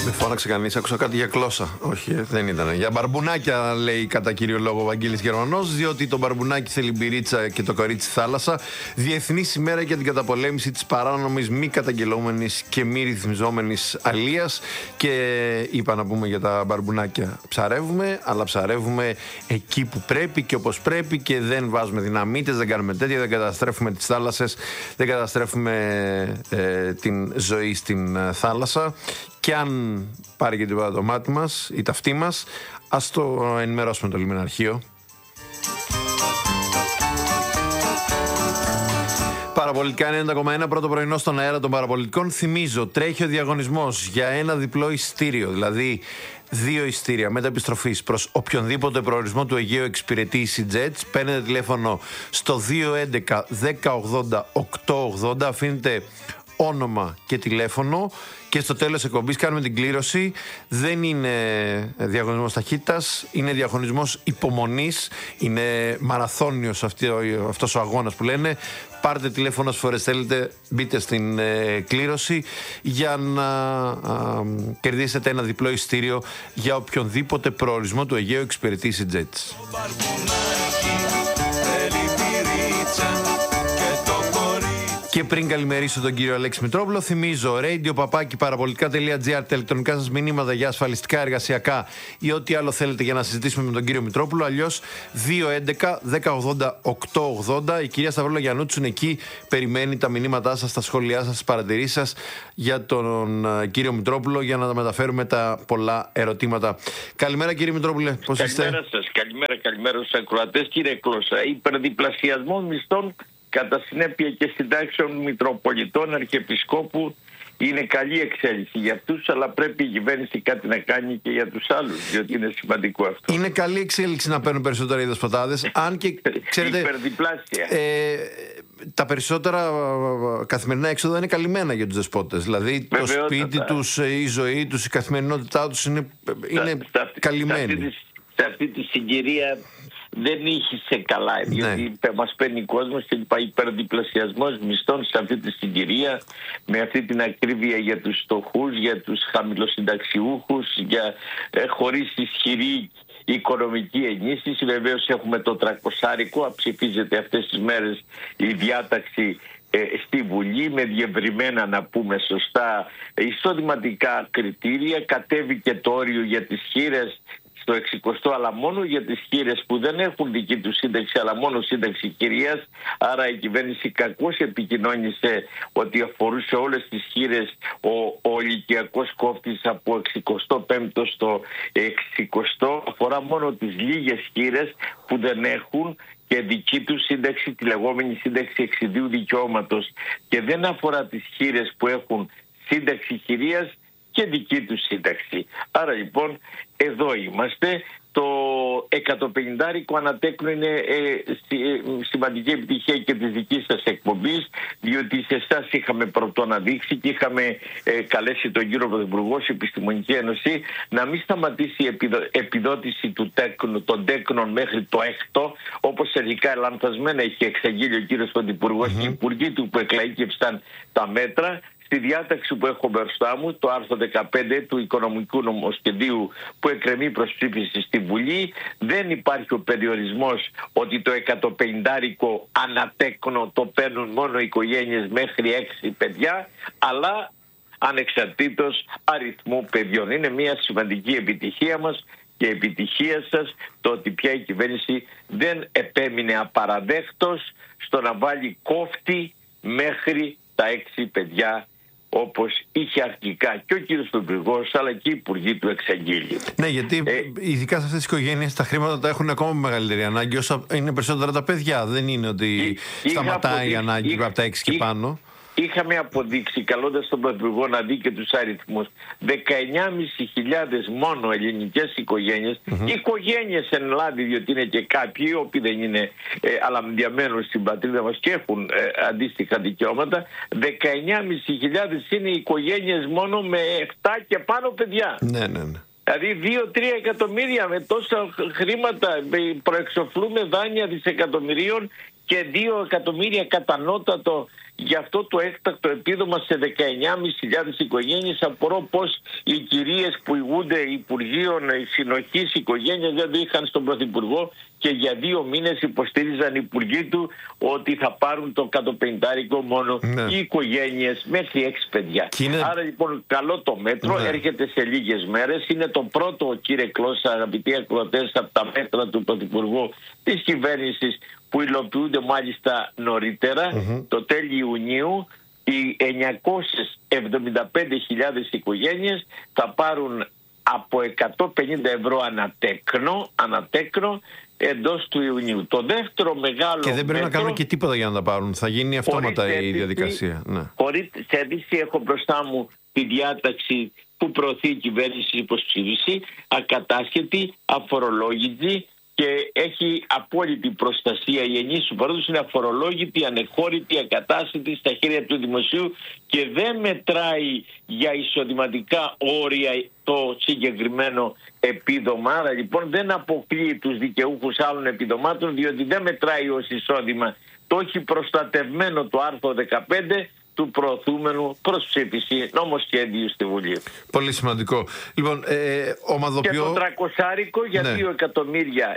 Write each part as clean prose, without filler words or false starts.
Δεν φώναξε κανείς, άκουσα κάτι για γλώσσα. Όχι, δεν ήταν. Για μπαρμπουνάκια λέει κατά κύριο λόγο ο Βαγγέλης Γερμανός, διότι το μπαρμπουνάκι θέλει μπυρίτσα και το κορίτσι θάλασσα. Διεθνής ημέρα για την καταπολέμηση της παράνομης, μη καταγγελόμενης και μη ρυθμιζόμενης αλίας. Και είπα να πούμε για τα μπαρμπουνάκια. Ψαρεύουμε, αλλά ψαρεύουμε εκεί που πρέπει και όπως πρέπει και δεν βάζουμε δυναμίτες, δεν κάνουμε τέτοια, δεν καταστρέφουμε τις θάλασσες, δεν καταστρέφουμε την ζωή στην θάλασσα. Και αν πάρει και τίποτα το μάτι μας ή ταυτή μας, ας το ενημερώσουμε το λιμεναρχείο. Παραπολιτικά 90,1, πρώτο πρωινό στον αέρα των παραπολιτικών. Θυμίζω, τρέχει ο διαγωνισμός για ένα διπλό εισιτήριο, δηλαδή 2 εισιτήρια μεταεπιστροφής προς οποιονδήποτε προορισμό του Αιγαίου εξυπηρετεί η EasyJet. Παίρνετε τηλέφωνο στο 211 1080 880, αφήνετε όνομα και τηλέφωνο και στο τέλος εκπομπής κάνουμε την κλήρωση. Δεν είναι διαγωνισμός ταχύτητας, είναι διαγωνισμός υπομονής, είναι μαραθώνιος αυτός ο αγώνας που λένε. Πάρτε τηλέφωνο όσες φορές θέλετε, μπείτε στην κλήρωση για να κερδίσετε ένα διπλό εισιτήριο για οποιονδήποτε προορισμό του Αιγαίου εξυπηρετεί η EasyJet. Και πριν καλημερίσω τον κύριο Αλέξη Μητρόπουλο, θυμίζω radio@parapolitica.gr, τα ηλεκτρονικά σας μηνύματα για ασφαλιστικά, εργασιακά ή ό,τι άλλο θέλετε για να συζητήσουμε με τον κύριο Μητρόπουλο. Αλλιώς 211 1080 880. Η κυρία Σταυρόλα Γιαννούτσου είναι εκεί, περιμένει τα μηνύματά σας, τα σχόλιά σας, τις παρατηρήσεις σας για τον κύριο Μητρόπουλο για να τα μεταφέρουμε τα πολλά ερωτήματα. Καλημέρα κύριε Μητρόπουλε, πώς είστε? Καλημέρα σας, καλημέρα στους ακροατές. Κύριε Κλώσσα, υπερδιπλασιασμό μισθών κατά συνέπεια και συντάξεων Μητροπολιτών, Αρχιεπισκόπου είναι καλή εξέλιξη για αυτούς, αλλά πρέπει η κυβέρνηση κάτι να κάνει και για τους άλλους, διότι είναι σημαντικό αυτό. Είναι καλή εξέλιξη να παίρνουν περισσότερα οι δεσποτάδες, αν και ξέρετε, υπερδιπλάσια. Τα περισσότερα καθημερινά έξοδα είναι καλυμμένα για τους δεσπότες. Δηλαδή το σπίτι τους, η ζωή τους, η καθημερινότητά τους είναι καλυμμένη. Σε αυτή τη συγκυρία δεν είχε καλά, διότι μας παίρνει κόσμος και είπα υπερδιπλασιασμός μισθών σε αυτή τη συγκυρία, με αυτή την ακρίβεια για τους φτωχούς, για τους χαμηλοσυνταξιούχους, χωρίς ισχυρή οικονομική ενίσχυση. Βεβαίως έχουμε το 300, ψηφίζεται αυτές τις μέρες η διάταξη στη Βουλή με διευρυμένα, να πούμε σωστά, εισοδηματικά κριτήρια. Κατέβηκε το όριο για τις χήρες στο 60, αλλά μόνο για τις χήρες που δεν έχουν δική του σύνταξη, αλλά μόνο σύνταξη κυρίας. Άρα η κυβέρνηση κακώς επικοινώνησε ότι αφορούσε όλες τις χήρες ο ηλικιακός κόφτης από 65ο στο 60. Αφορά μόνο τις λίγες χήρες που δεν έχουν και δική του σύνταξη, τη λεγόμενη σύνταξη εξιδίου δικαιώματος, και δεν αφορά τις χήρες που έχουν σύνταξη χειρίας και δική του σύνταξη. Άρα λοιπόν εδώ είμαστε. Το 150 ανατέκνο είναι σημαντική επιτυχία και της δικής σας εκπομπής, διότι σε εσάς είχαμε πρωτοαναδείξει και είχαμε καλέσει τον κύριο Πρωθυπουργό, η Επιστημονική Ένωση, να μην σταματήσει η επιδότηση των τέκνων μέχρι το 6ο, όπως αρχικά λανθασμένα είχε εξαγγείλει ο κύριος Πρωθυπουργός και οι υπουργοί του που εκλαΐκευσαν τα μέτρα. Στη διάταξη που έχω μπροστά μου, το άρθρο 15 του Οικονομικού Νομοσχεδίου που εκκρεμεί προς ψήφιση στη Βουλή, δεν υπάρχει ο περιορισμός ότι το 150 ανατέκνο το παίρνουν μόνο οι οικογένειες μέχρι 6 παιδιά, αλλά ανεξαρτήτως αριθμού παιδιών. Είναι μια σημαντική επιτυχία μας και επιτυχία σας το ότι πια η κυβέρνηση δεν επέμεινε απαραδέκτος στο να βάλει κόφτη μέχρι τα 6 παιδιά, όπως είχε αρχικά και ο κύριος Πρωθυπουργός, αλλά και οι υπουργοί του εξαγγείλει. Ναι, γιατί ειδικά σε αυτές τις οικογένειες τα χρήματα τα έχουν ακόμα μεγαλύτερη ανάγκη όσο είναι περισσότερα τα παιδιά. Δεν είναι ότι σταματάει η ανάγκη από τα 6 και πάνω. Είχαμε αποδείξει, καλώντας τον Πρωθυπουργό να δει και τους αριθμούς, 19.500 μόνο ελληνικές οικογένειες, οικογένειες εν λάδι, διότι είναι και κάποιοι οι οποίοι δεν είναι αλλά διαμένουν στην πατρίδα μας και έχουν αντίστοιχα δικαιώματα. 19.500 είναι οι οικογένειες μόνο με 7 και πάνω παιδιά. Ναι. Δηλαδή 2-3 εκατομμύρια με τόσα χρήματα, προεξοφλούμε δάνεια δισεκατομμυρίων και 2 εκατομμύρια κατανότατο για αυτό το έκτακτο επίδομα σε 19.500 οικογένειες. Απορώ πως οι κυρίες που ηγούνται Υπουργείων Συνοχής οικογένειας δεν το είχαν στον Πρωθυπουργό και για 2 μήνες υποστήριζαν οι υπουργοί του ότι θα πάρουν το 150 μόνο οι οικογένειες μέχρι 6 παιδιά. Άρα λοιπόν καλό το μέτρο, έρχεται σε λίγες μέρες. Είναι το πρώτο, κύριε Κλώσσα, αγαπητοί ακροατές, από τα μέτρα του Πρωθυπουργού της κυβέρνησης που υλοποιούνται μάλιστα νωρίτερα, το τέλη Ιουνίου. Οι 975.000 οικογένειες θα πάρουν από 150 ευρώ ανατέκνο εντός του Ιουνίου. Το δεύτερο μεγάλο και δεν πρέπει μέτρο, να κάνουν και τίποτα για να τα πάρουν. Θα γίνει αυτόματα η διαδικασία. Χωρίς αίτηση, έχω μπροστά μου τη διάταξη που προωθεί η κυβέρνηση υποψήφιση, ακατάσχετη, αφορολόγητη και έχει απόλυτη προστασία. Η ενίσχυση παράδοση είναι αφορολόγητη, ανεχώρητη, ακατάσχετη στα χέρια του δημοσίου και δεν μετράει για εισοδηματικά όρια το συγκεκριμένο επίδομα. Άρα λοιπόν δεν αποκλείει τους δικαιούχους άλλων επιδομάτων, διότι δεν μετράει ως εισόδημα. Το έχει προστατευμένο το άρθρο 15 του προωθούμενου προς ψήφιση νομοσχέδιου στη Βουλή. Πολύ σημαντικό. Λοιπόν, ομαδοποιώ... Και το 300 για 2 εκατομμύρια,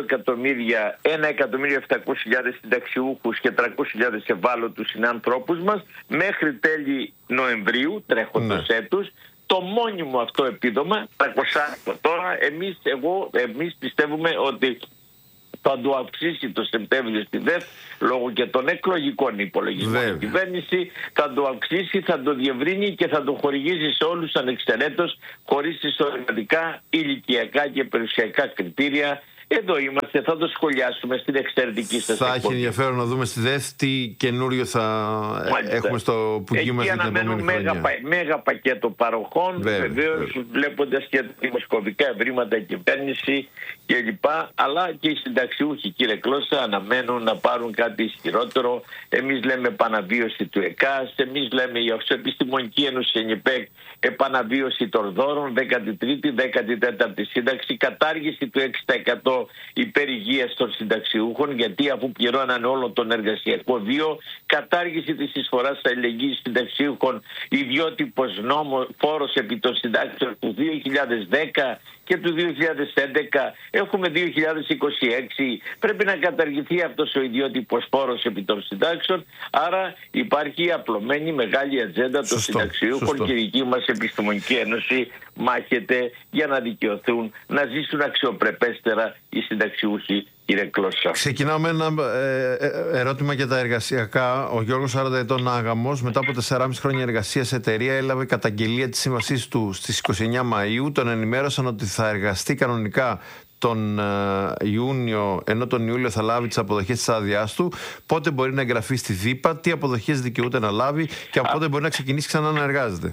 1.700.000 συνταξιούχους και 300.000 ευάλωτους συνανθρώπους μας μέχρι τέλη Νοεμβρίου τρέχοντος έτους, το μόνιμο αυτό επίδομα, 300 τώρα, εμείς πιστεύουμε ότι θα το αυξήσει το Σεπτέμβριο στη ΔΕΘ λόγω και των εκλογικών υπολογισμών. Η κυβέρνηση θα το αυξήσει, θα το διευρύνει και θα το χορηγήσει σε όλους ανεξαιρέτως, χωρίς εισοδηματικά, ηλικιακά και περιουσιακά κριτήρια. Εδώ είμαστε, θα το σχολιάσουμε στην εξαιρετική σας εκπομπή. Θα έχει ενδιαφέρον να δούμε στη ΔΕΘ τι καινούριο θα έχουμε στο πουγγί μας για την επόμενη χρονιά. Μέγα πακέτο παροχών, βεβαίως βλέποντας και τα δημοσκοπικά ευρήματα, η κυβέρνηση κλπ. Αλλά και οι συνταξιούχοι, κύριε Κλώσσα, αναμένουν να πάρουν κάτι ισχυρότερο. Εμείς λέμε επαναβίωση του ΕΚΑΣ, εμείς λέμε για Επιστημονική Ένωση ΕΝΙΠΕΚ επαναβίωση των δώρων, 13η, 14η σύνταξη, κατάργηση του 6% υπερ-υγείας των συνταξιούχων, γιατί αφού πληρώνανε όλο τον εργασιακό βίο, κατάργηση της εισφοράς αλληλεγγύης συνταξιούχων, ιδιότυπος φόρος επί των συντάξεων του 2010 και του 2011, έχουμε 2026, πρέπει να καταργηθεί αυτός ο ιδιότυπος φόρος επί των συντάξεων, άρα υπάρχει απλωμένη μεγάλη ατζέντα των συνταξιούχων και η δική μας Επιστημονική Ένωση μάχεται για να δικαιωθούν, να ζήσουν αξιοπρεπέστερα οι συνταξιούχοι, κύριε Κλώσσα. Ξεκινάω με ένα ερώτημα για τα εργασιακά. Ο Γιώργος, 40 ετών άγαμος, μετά από 4,5 χρόνια εργασία σε εταιρεία, έλαβε καταγγελία της σύμβασής του στις 29 Μαΐου. Τον ενημέρωσαν ότι θα εργαστεί κανονικά τον Ιούνιο, ενώ τον Ιούλιο θα λάβει τις αποδοχές της άδειάς του. Πότε μπορεί να εγγραφεί στη ΔΥΠΑ, τι αποδοχές δικαιούται να λάβει και από πότε μπορεί να ξεκινήσει ξανά να εργάζεται?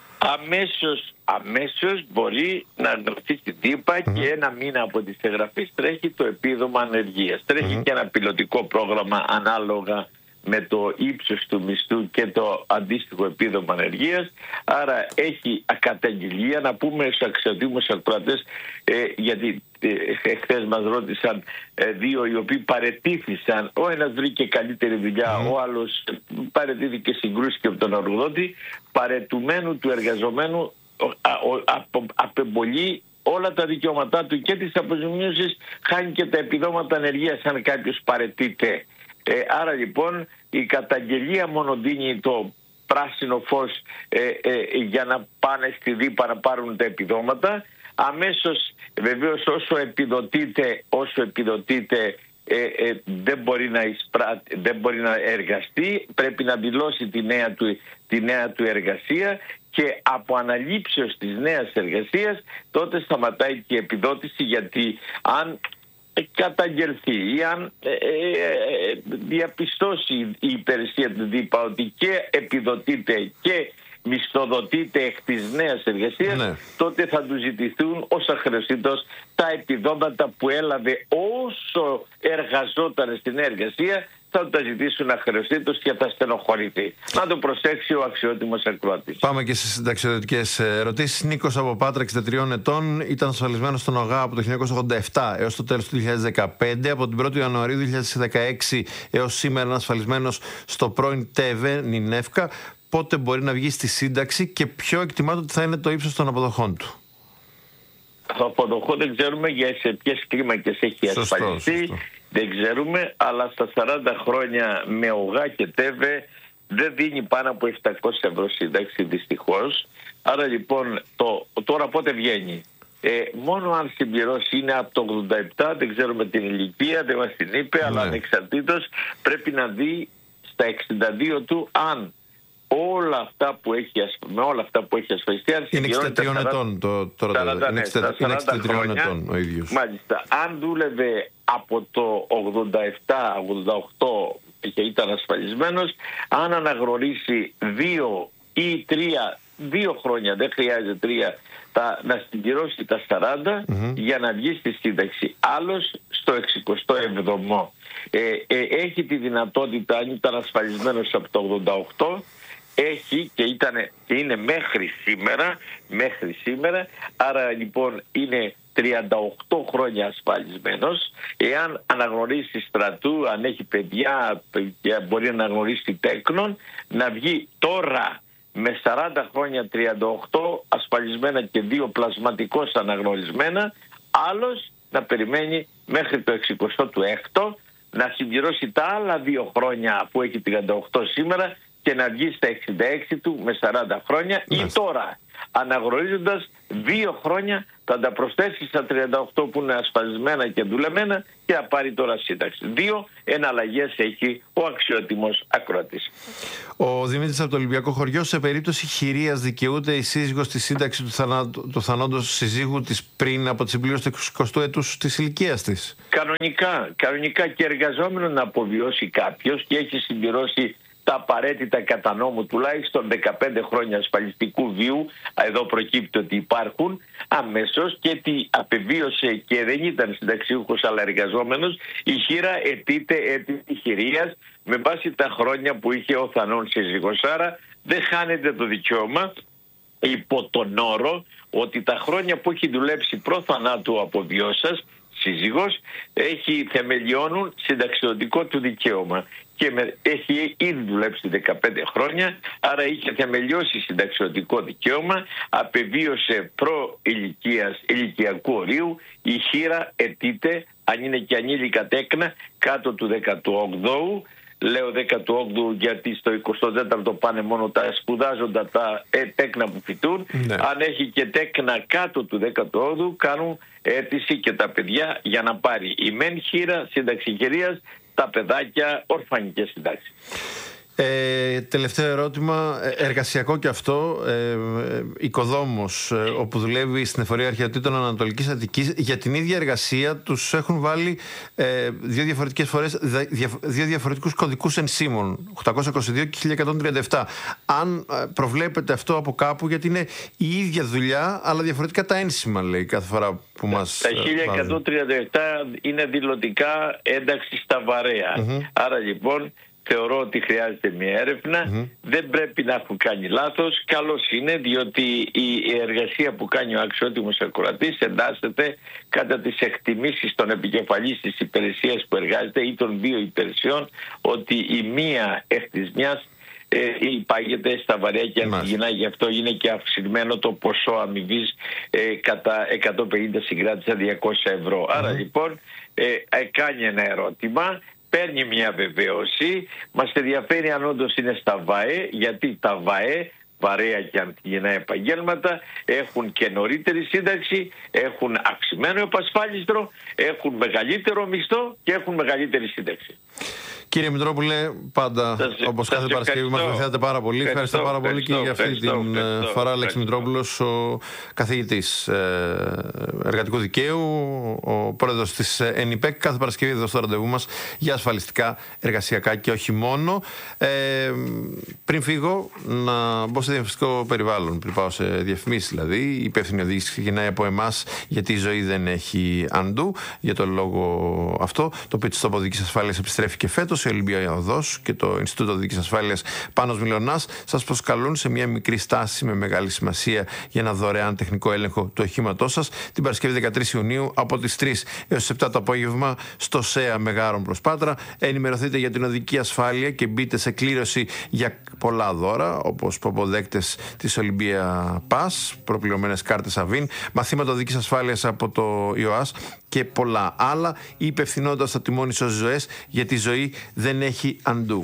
Αμέσως μπορεί να εγγραφεί στη ΔΥΠΑ και 1 μήνα από τις εγγραφές τρέχει το επίδομα ανεργίας. Τρέχει και ένα πιλωτικό πρόγραμμα ανάλογα με το ύψος του μισθού και το αντίστοιχο επίδομα ανεργίας. Άρα έχει ακαταγγελία. Να πούμε στους αξιότιμους ακροατές, γιατί χθες μας ρώτησαν 2 οι οποίοι παρετήθησαν. Ο ένας βρήκε καλύτερη δουλειά, ο άλλος παρετήθηκε, συγκρούστηκε από τον εργοδότη. Παρετουμένου του εργαζομένου απεμπολεί όλα τα δικαιώματά του και τις αποζημίωσεις, χάνει και τα επιδόματα ανεργίας αν κάποιος παρετείται. Άρα λοιπόν η καταγγελία μόνο δίνει το πράσινο φως για να πάνε στη ΔΥΠΑ να πάρουν τα επιδόματα. Αμέσως βεβαίως όσο επιδοτείται δεν μπορεί να εργαστεί, πρέπει να δηλώσει τη νέα του εργασία και από αναλήψεως της νέας εργασίας τότε σταματάει και η επιδότηση, γιατί αν καταγγελθεί ή αν διαπιστώσει η υπηρεσία του ΔΥΠΑ ότι και επιδοτείται και μισθοδοτείται εκ της νέας εργασίας, τότε θα του ζητηθούν ως αχρεωστήτως τα επιδόματα που έλαβε όσο εργαζόταν στην εργασία, θα του τα ζητήσουν αχρεωστήτως και θα στενοχωρηθεί. Να το προσέξει ο αξιότιμος ακροατής. Πάμε και στις συνταξιοδοτικές ερωτήσεις. Νίκος από Πάτρα, 63 ετών, ήταν ασφαλισμένος στον ΟΓΑ από το 1987 έως το τέλος του 2015. Από την 1η Ιανουαρίου 2016 έως σήμερα είναι ασφαλισμένος στο πρώην ΤΕΒΕ Νινεύκα. Πότε μπορεί να βγει στη σύνταξη και ποιο εκτιμάται ότι θα είναι το ύψος των αποδοχών του? Το αποδοχό δεν ξέρουμε σε ποιες κλίμακες έχει ασφαλιστεί. Δεν ξέρουμε, αλλά στα 40 χρόνια με ΟΓΑ και ΤΕΒΕ δεν δίνει πάνω από 700 ευρώ σύνταξη, δυστυχώς. Άρα λοιπόν τώρα πότε βγαίνει? Μόνο αν συμπληρώσει, είναι από το 87, δεν ξέρουμε την ηλικία, δεν μας την είπε, αλλά ανεξαρτήτως πρέπει να δει στα 62 του αν όλα αυτά που έχει, με όλα αυτά που έχει ασφαλιστεί. Είναι 63 ετών τώρα. Είναι 63 ετών ο ίδιος. Μάλιστα. Αν δούλευε από το 87-88 και ήταν ασφαλισμένος, αν αναγνωρίσει 2 ή 2 χρόνια, δεν χρειάζεται 3, να συμπληρώσει τα 40 για να βγει στη σύνταξη. Άλλος στο 67ο. Έχει τη δυνατότητα, αν ήταν ασφαλισμένος από το 88, έχει και είναι μέχρι σήμερα, άρα λοιπόν είναι 38 χρόνια ασφαλισμένος. Εάν αναγνωρίσει στρατού, αν έχει παιδιά, μπορεί να αναγνωρίσει τέκνον, να βγει τώρα με 40 χρόνια 38 ασφαλισμένα και 2 πλασματικώς αναγνωρισμένα, άλλος να περιμένει μέχρι το 66ο, να συμπληρώσει τα άλλα 2 χρόνια που έχει 38 σήμερα και να βγει στα 66 του με 40 χρόνια ή τώρα, αναγνωρίζοντας 2 χρόνια, θα τα προσθέσει στα 38 που είναι ασφαλισμένα και δουλεμένα και θα πάρει τώρα σύνταξη. 2 εναλλαγές έχει ο αξιότιμος ακροατής. Ο Δημήτρης από το Ολυμπιακό Χωριό, σε περίπτωση χειρίας δικαιούται η σύζυγος στη σύνταξη του θανόντος συζύγου της πριν από τη συμπλήρωση του 20ου έτους της ηλικίας της? Κανονικά και εργαζόμενο να αποβιώσει κάποιος και έχει συμπληρώσει τα απαραίτητα κατά νόμου τουλάχιστον 15 χρόνια ασφαλιστικού βίου, εδώ προκύπτει ότι υπάρχουν, αμέσως, και τι απεβίωσε και δεν ήταν συνταξιούχος αλλά εργαζόμενος, η χείρα αιτείται αίτηση χειρίας με βάση τα χρόνια που είχε ο θανόν σύζυγος. Άρα δεν χάνεται το δικαίωμα, υπό τον όρο ότι τα χρόνια που έχει δουλέψει προ θανάτου ο αποβιώσας σύζυγος θεμελιώνουν συνταξιωτικό του δικαίωμα και έχει ήδη δουλέψει 15 χρόνια, άρα είχε θεμελιώσει συνταξιωτικό δικαίωμα, απεβίωσε ηλικιακού ορίου, η χείρα αιτείται, αν είναι και ανήλικα τέκνα, κάτω του 18ου. Λέω 18ου γιατί στο 24ο πάνε μόνο τα σπουδάζοντα, τα τέκνα που φοιτούν. Αν έχει και τέκνα κάτω του 18ου, κάνουν αίτηση και τα παιδιά για να πάρει η μεν χείρα σύνταξη χειρίας, τα παιδάκια ορφανικές συντάξεις. Τελευταίο ερώτημα, εργασιακό και αυτό. Οικοδόμος, όπου δουλεύει στην Εφορία Αρχαιοτήτων Ανατολικής Αττικής, για την ίδια εργασία τους έχουν βάλει 2 διαφορετικές φορές 2 διαφορετικούς κωδικούς ενσύμων, 822 και 1137. Αν προβλέπετε αυτό από κάπου, γιατί είναι η ίδια δουλειά αλλά διαφορετικά τα ένσημα, λέει, κάθε φορά που μας τα 1137 είναι δηλωτικά ένταξη στα βαρέα. Άρα λοιπόν θεωρώ ότι χρειάζεται μια έρευνα. Δεν πρέπει να έχουν κάνει λάθος. Καλώς είναι, διότι η εργασία που κάνει ο αξιότιμος ακροατής εντάσσεται κατά τις εκτιμήσεις των επικεφαλής της υπηρεσίας που εργάζεται ή των 2 υπηρεσιών, ότι η μία εκ της μιας υπάγεται στα βαρέα και ανθυγινά, γι' αυτό είναι και αυξημένο το ποσό αμοιβής κατά 150 συγκράτησα 200 ευρώ. Άρα λοιπόν κάνει ένα ερώτημα, παίρνει μια βεβαίωση, μας ενδιαφέρει αν όντως είναι στα ΒΑΕ, γιατί τα ΒΑΕ, βαρέα και ανθυγινά επαγγέλματα, έχουν και νωρίτερη σύνταξη, έχουν αυξημένο επασφάλιστρο, έχουν μεγαλύτερο μισθό και έχουν μεγαλύτερη σύνταξη. Κύριε Μητρόπουλε, πάντα όπως κάθε Παρασκευή μας βοηθάτε πάρα πολύ. Ευχαριστώ πάρα πολύ και για αυτή την φορά. Αλέξη Μητρόπουλος, ο καθηγητής εργατικού δικαίου, ο πρόεδρος της ΕΝΙΠΕΚ. Κάθε Παρασκευή εδώ στο ραντεβού μας για ασφαλιστικά, εργασιακά και όχι μόνο. Πριν φύγω, να μπω σε διαφημιστικό περιβάλλον. Πριν πάω σε διαφημίσεις δηλαδή. Η υπεύθυνη οδήγηση ξεκινάει από εμάς, γιατί η ζωή δεν έχει αντού. Για τον λόγο αυτό, το Pit Stop Οδικής Ασφάλειας επιστρέφει και φέτος. η Ολυμπιαδός και το Ινστιτούτο Δίκης Ασφάλειας Πάνος Μιλωνάς σας προσκαλούν σε μια μικρή στάση με μεγάλη σημασία για ένα δωρεάν τεχνικό έλεγχο του οχήματός σας την Παρασκευή 13 Ιουνίου από τις 3 έως τις 7 το απόγευμα στο ΣΕΑ Μεγάρων προς Πάτρα. Ενημερωθείτε για την οδική ασφάλεια και μπείτε σε κλήρωση για πολλά δώρα, όπως προποδέκτες της Olympia Pass, προπληρωμένες κάρτες Αβίν, μαθήματα οδικής ασφάλειας από το ΙΟΑΣ και πολλά άλλα. Η υπευθυνότητα στο τιμόνι σώζει ζωές, γιατί η ζωή δεν έχει αντού.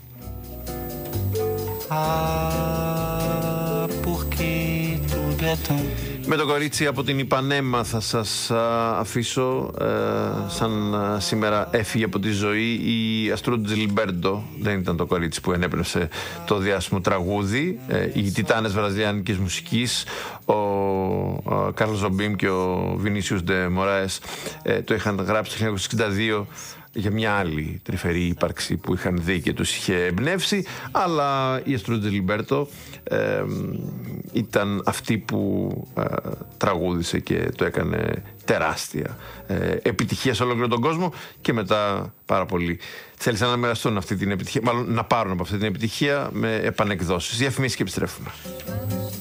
Με το κορίτσι από την Ιπανέμα θα σας αφήσω, σαν σήμερα έφυγε από τη ζωή η Αστρούντ Τζιλμπέρντο. Δεν ήταν το κορίτσι που ενέπνευσε το διάσημο τραγούδι. Οι τιτάνες βραζιλιάνικης μουσικής, ο Κάρλος Ζομπίμ και ο Βινίσιους Ντε Μωράες, το είχαν γράψει το 1962 για μια άλλη τρυφερή ύπαρξη που είχαν δει και τους είχε εμπνεύσει, αλλά η Αστρούντ Τζιλμπέρντο ήταν αυτή που τραγούδισε και το έκανε τεράστια επιτυχία σε ολόκληρο τον κόσμο, και μετά πάρα πολλοί θέλησαν να μοιραστούν αυτή την επιτυχία, μάλλον να πάρουν από αυτή την επιτυχία με επανεκδόσεις. Διαφημίσεις και επιστρέφουμε.